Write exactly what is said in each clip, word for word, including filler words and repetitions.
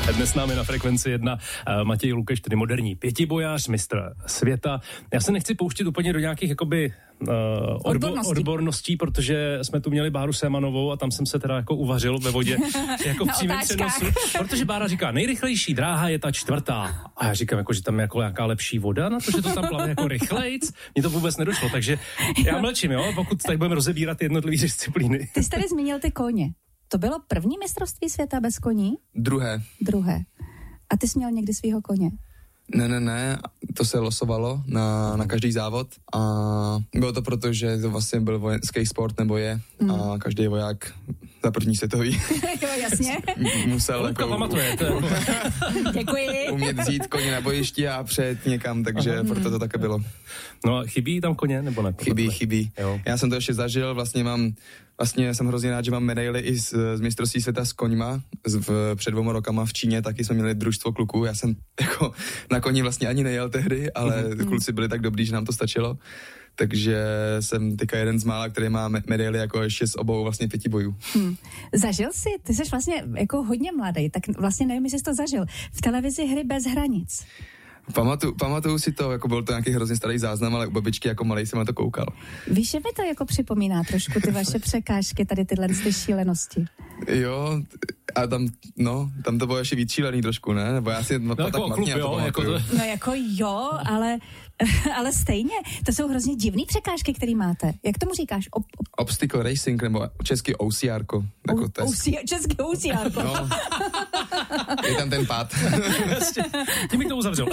Dnes s námi na Frekvenci jedna Matěj Lukeš, tedy moderní pětibojář, mistr světa. Já se nechci pouštět úplně do nějakých jakoby uh, odbo- odborností. odborností, protože jsme tu měli Báru Sémanovou a tam jsem se teda jako uvařil ve vodě jako v přímém přenosu, protože Bára říká, nejrychlejší dráha je ta čtvrtá. A já říkám, jako, že tam je jako nějaká lepší voda na to, že to tam plave jako rychlejc. Mně to vůbec nedošlo, takže já mlčím, jo, pokud tady budeme rozebírat jednotlivé disciplíny. Ty jsi tady zmínil ty koně. To bylo první mistrovství světa bez koní? Druhé. Druhé. A ty jsi měl někdy svýho koně? Ne, ne, ne, to se losovalo na, na každý závod a bylo to proto, že to vlastně byl vojenský sport, nebo je, mm. a každý voják za první světový jo, jasně. musel jako, pamatuje, to Děkuji. umět vzít koně na bojišti a přejet někam, takže Aha. proto to také bylo. No a chybí tam koně, nebo ne? Chybí, chybí. Jo. Já jsem to ještě zažil, vlastně mám, vlastně jsem hrozně rád, že mám medaily i z, z mistrovství světa s koňma. Z, v, před dvěma rokama v Číně taky jsme měli družstvo kluků. Já jsem jako na koni vlastně ani nejel tehdy, ale mm. kluci byli tak dobrý, že nám to stačilo. Takže jsem teďka jeden z mála, který má medaily jako ještě z obou vlastně pěti bojů. Hmm. Zažil jsi, ty jsi vlastně jako hodně mladý, tak vlastně nevím, jestli jsi to zažil. V televizi Hry bez hranic. Pamatuju, pamatuju si to, jako byl to nějaký hrozně starý záznam, ale u babičky jako malej jsem na to koukal. Víš, že mi to jako připomíná trošku ty vaše překážky, tady tyhle ty šílenosti. Jo, a tam, no, tam to bylo ještě víc šílený trošku, ne? Nebo já si no, no, tak jako matně klub, jo, to jako to... No jako jo, ale, ale stejně, to jsou hrozně divný překážky, který máte. Jak tomu říkáš? Ob, ob... Obstacle racing, nebo český O C R ko. Jako o, O C R, český O C R ko. No, je tam ten pád. Tím mi to uzavřel.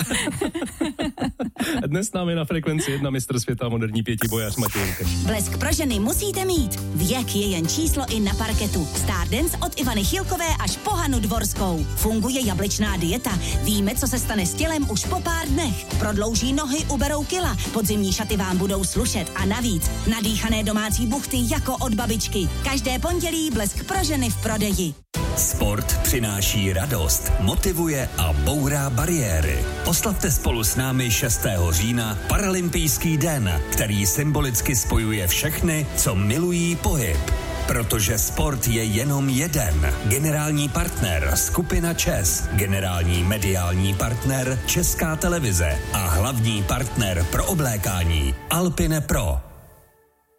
Dnes s námi na Frekvenci jedna mistr světa moderní pětibojář Matěj Lukeš. Blesk pro ženy musíte mít. Věk je jen číslo i na parketu. Stardance od Ivany Chilkové až po Hanu Dvorskou. Funguje jablečná dieta. Víme, co se stane s tělem už po pár dnech. Prodlouží nohy, uberou kila. Podzimní šaty vám budou slušet a navíc nadýchané domácí buchty jako od babičky. Každé pondělí Blesk pro ženy v prodeji. Sport přináší radost, motivuje a bourá bariéry. Oslavte spolu s námi šestého října Paralympijský den, který symbolicky spojuje všechny, co milují pohyb. Protože sport je jenom jeden. Generální partner skupina ČES, generální mediální partner Česká televize a hlavní partner pro oblékání Alpine Pro.